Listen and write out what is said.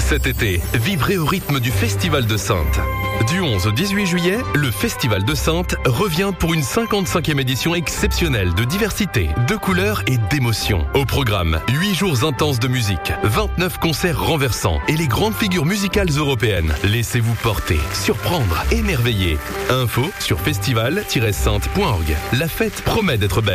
Cet été, vivrez au rythme du Festival de Saintes. Du 11 au 18 juillet, le Festival de Saintes revient pour une 55e édition exceptionnelle de diversité, de couleurs et d'émotions. Au programme, 8 jours intenses de musique, 29 concerts renversants et les grandes figures musicales européennes. Laissez-vous porter, surprendre, émerveiller. Info sur festival-saintes.org. La fête promet d'être belle.